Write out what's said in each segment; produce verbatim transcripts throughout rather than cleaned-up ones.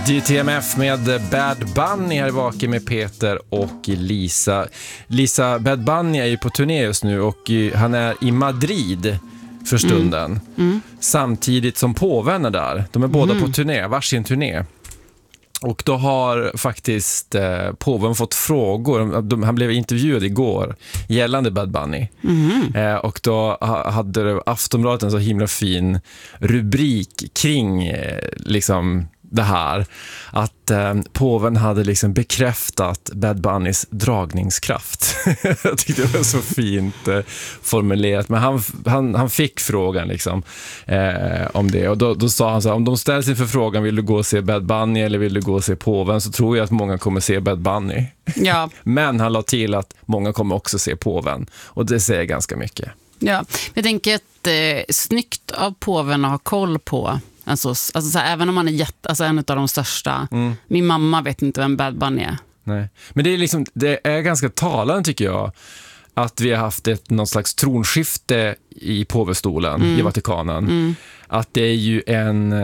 Det är T M F med Bad Bunny här i Vaken med Peter och Lisa. Lisa, Bad Bunny är ju på turné just nu och han är i Madrid för stunden. Mm. Mm. Samtidigt som påven är där. De är båda mm. på turné, varsin turné. Och då har faktiskt eh, påven fått frågor. De, han blev intervjuad igår gällande Bad Bunny. Mm. Eh, och då ha, hade Aftonbladet en så himla fin rubrik kring eh, liksom det här. Att eh, påven hade liksom bekräftat Bad Bunnys dragningskraft. Jag tyckte det var så fint eh, formulerat. Men han, han, han fick frågan liksom eh, om det. Och då, då sa han så här, om de ställs inför frågan, vill du gå och se Bad Bunny eller vill du gå och se påven, så tror jag att många kommer se Bad Bunny. Ja. Men han la till att många kommer också se påven. Och det säger ganska mycket. Ja, jag tänker att eh, snyggt av påven att ha koll på. Alltså, alltså så här, även om man är jätte, alltså en av de största. Mm. Min mamma vet inte vem Bad Bunny är. Nej. Men det är liksom, det är ganska talande tycker jag, att vi har haft ett någon slags tronskifte i påvestolen mm. i Vatikanen. Mm. Att det är ju en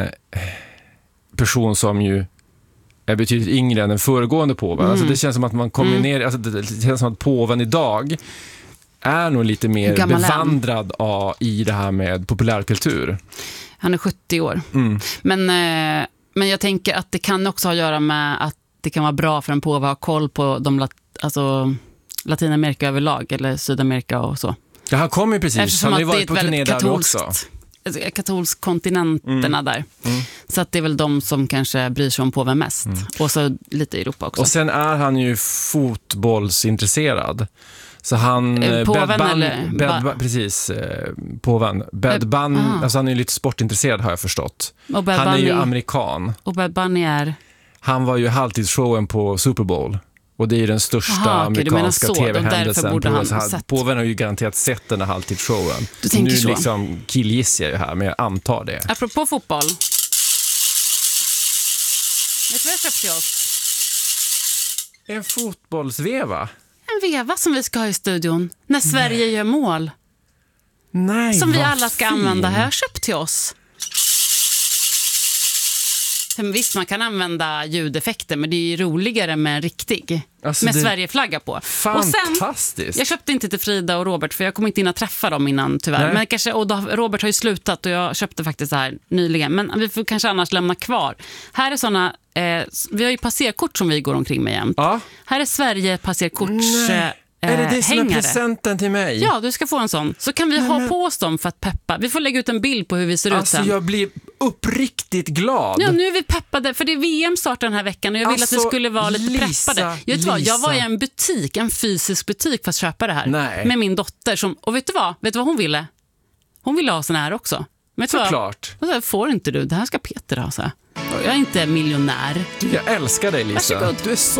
person som ju är betydligt yngre än den föregående påven. Mm. Alltså det känns som att man kommer mm. ner, alltså det känns som att påven idag är nog lite mer bevandrad av, i det här med populärkultur. Han är sjuttio år. Mm. Men, eh, men jag tänker att det kan också ha att göra med att det kan vara bra för en påve att ha koll på de lat- alltså, Latinamerika överlag eller Sydamerika och så. Ja, han kommer ju precis. Eftersom han har ju varit på turné där också. Katolsk kontinenterna mm. där. Mm. Så att det är väl de som kanske bryr sig om påven mest. Mm. Och så lite Europa också. Och sen är han ju fotbollsintresserad. Så han påven Bad Bun, eller Bad, ba- precis eh, påven Bad Bun, ah. alltså han är ju lite sportintresserad har jag förstått. Han Bunny, är ju amerikan. Och Bad Bunny är han var ju halvtidsshowen på Super Bowl. Och det är ju den största Aha, amerikanska okay, tv-händelsen. På, påven har ju garanterat sett den här halvtidsshowen. Nu så. liksom killgissar jag ju här, men jag antar det. Apropå fotboll. Vet du vad jag köpte till oss? En fotbollsveva? En veva som vi ska ha i studion när Sverige Nej. gör mål. Nej, som vi alla ska fin. använda. Här köpt till oss. Men visst, man kan använda ljudeffekter, men det är ju roligare med en riktig. Alltså med det... Sverigeflagga på. Fantastiskt. Och sen, jag köpte inte till Frida och Robert, för jag kommer inte in att träffa dem innan tyvärr. Nej. Men kanske, och då, Robert har ju slutat och jag köpte faktiskt det här nyligen. Men vi får kanske annars lämna kvar. Här är såna, eh, vi har ju passerkort som vi går omkring med jämt. Ja. Här är Sverige passerkorts... Eh, Är det det som hängare. Är presenten till mig? Ja, du ska få en sån. Så kan vi men, ha på oss dem för att peppa. Vi får lägga ut en bild på hur vi ser alltså, ut sen. Jag blir uppriktigt glad. Ja, nu är vi peppade. För det är V M startar den här veckan och jag vill alltså, att vi skulle vara lite Lisa, preppade. Jag, vet vad, jag var i en butik, en fysisk butik för att köpa det här. Nej. Med min dotter. Som, och vet du vad? Vet du vad hon ville? Hon ville ha sån här också. Men såklart. Vad, får inte du? Det här ska Peter ha. Så här. Jag är inte miljonär. Jag älskar dig, Lisa. Varsågod. Du är så